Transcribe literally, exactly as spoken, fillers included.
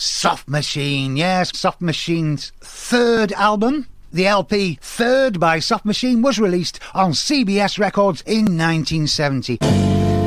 Soft Machine, yes, Soft Machine's third album. The L P Third by Soft Machine was released on C B S Records in nineteen seventy.